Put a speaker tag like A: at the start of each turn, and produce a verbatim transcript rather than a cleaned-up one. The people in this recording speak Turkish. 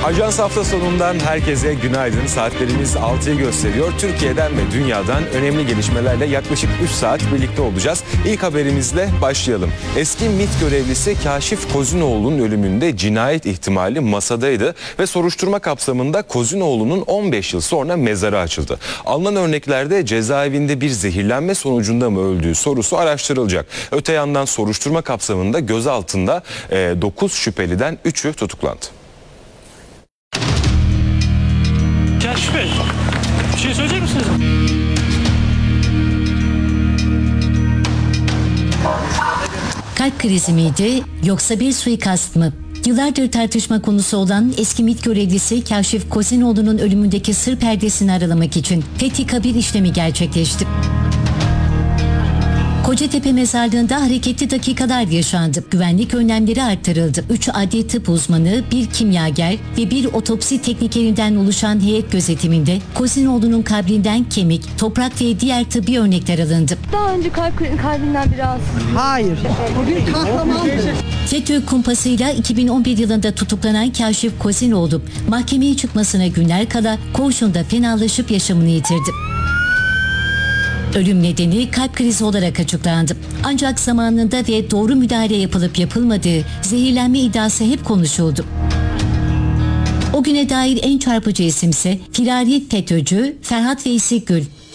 A: Ajans hafta sonundan herkese günaydın. Saatlerimiz altıyı gösteriyor. Türkiye'den ve dünyadan önemli gelişmelerle yaklaşık üç saat birlikte olacağız. İlk haberimizle başlayalım. Eski MİT görevlisi Kaşif Kozinoğlu'nun ölümünde cinayet ihtimali masadaydı ve soruşturma kapsamında Kozinoğlu'nun on beş yıl sonra mezarı açıldı. Alınan örneklerde cezaevinde bir zehirlenme sonucunda mı öldüğü sorusu araştırılacak. Öte yandan soruşturma kapsamında gözaltında e, dokuz şüpheliden üçü tutuklandı.
B: Kaşif Bey, bir şey söyleyecek misiniz?
C: Kalp krizi miydi yoksa bir suikast mı? Yıllardır tartışma konusu olan eski MİT görevlisi Kaşif Kozinoğlu'nun ölümündeki sır perdesini aralamak için fethi kabir işlemi gerçekleşti. Kocatepe mezarlığında hareketli dakikalar yaşandı. Güvenlik önlemleri arttırıldı. Üç adli tıp uzmanı, bir kimyager ve bir otopsi teknikerinden oluşan heyet gözetiminde Kozinoğlu'nun kabrinden kemik, toprak ve diğer tıbbi örnekler alındı.
D: Daha önce kalp kalbinden bir rahatsızlık.
E: Hayır. Bugün kahramandı.
C: FETÖ kumpasıyla iki bin on bir yılında tutuklanan Kaşif Kozinoğlu mahkemeye çıkmasına günler kala koğuşunda fenalaşıp yaşamını yitirdi. Ölüm nedeni kalp krizi olarak açıklandı. Ancak zamanında ve doğru müdahale yapılıp yapılmadığı zehirlenme iddiası hep konuşuldu. O güne dair en çarpıcı isimse firari FETÖ'cü Ferhat Veysi Gül.